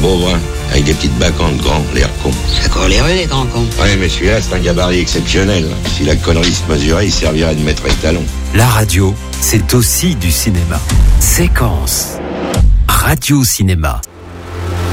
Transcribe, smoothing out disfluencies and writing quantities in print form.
pauvre, hein, avec des petites bacchantes grands, l'air con. Ça court les rues, les grands cons. Ouais, mais celui-là, c'est un gabarit exceptionnel. Si la connerie se mesurait, il servirait de maître étalon. La radio, c'est aussi du cinéma. Séquence. Radio Cinéma.